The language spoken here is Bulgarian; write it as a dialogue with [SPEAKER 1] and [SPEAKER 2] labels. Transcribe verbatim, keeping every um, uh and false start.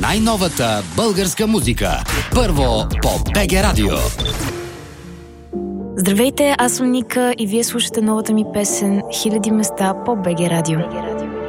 [SPEAKER 1] най-новата българска музика. Първо по БГ Радио.
[SPEAKER 2] Здравейте, аз съм Ника и вие слушате новата ми песен «Хиляди места» по БГ Радио.